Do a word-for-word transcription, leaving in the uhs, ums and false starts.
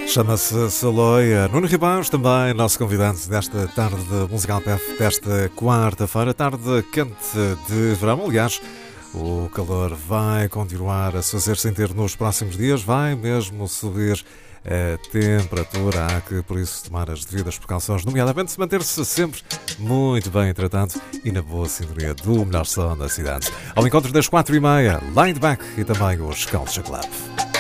Chama-se Saloia. Nuno Ribeiros, também nosso convidado desta tarde musical P F, desta quarta-feira, tarde quente de verão. Aliás, o calor vai continuar a se fazer sentir nos próximos dias, vai mesmo subir a temperatura. Há que, por isso, tomar as devidas precauções, nomeadamente se manter-se sempre muito bem tratado e na boa sintonia do melhor som da cidade. Ao encontro das quatro e meia, Lineback e também os Culture Club.